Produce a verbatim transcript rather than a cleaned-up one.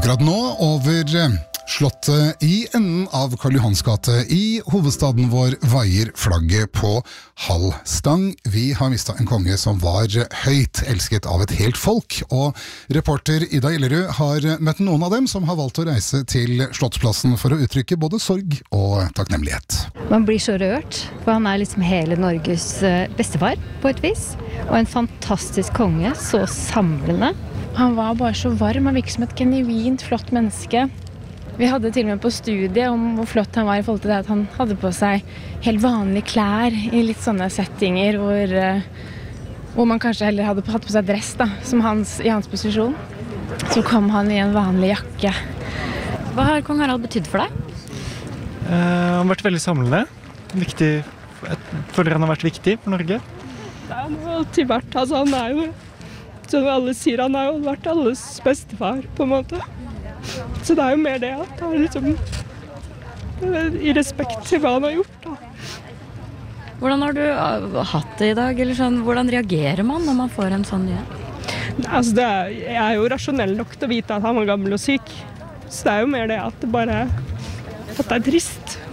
Akkurat nå over slottet i enden av Karl Johans gate i hovedstaden vår veier flagget på halv stang. Vi har mistet en konge som var høyt elsket av et helt folk, og reporter Ida Gjellerud har møtt noen av dem som har valgt å reise til Slottsplassen for å uttrykke både sorg og takknemlighet. Man blir så rørt, for han er liksom hele Norges bestefar på et vis, og en fantastisk konge, så samlende. Han var bare så varm, han virket som et genuint flott menneske. Vi hadde til og med på studiet om hvor flott han var i forhold til det at han hadde på seg helt vanlige klær i litt sånne settinger hvor, hvor man kanskje heller hadde hatt på seg dress da, som hans, i hans posisjon. Så kom han i en vanlig jakke. Hva har kong Harald betydd for deg? Uh, han har vært veldig samlende. Viktig, jeg føler han har vært viktig for Norge. Ja, han har alltid vært, altså han er jo, som alle sier, han har jo vært alles bestefar på en måte. Så det er jo mer det at det er liksom i respekt til hva han har gjort da. Hvordan har du hatt det i dag? Eller sånn, hvordan reagerer man når man får en sånn nyhet? Altså det er, jeg er jo rasjonell nok til å vite at han var gammel og syk. Så det er jo mer det at det bare at det er trist.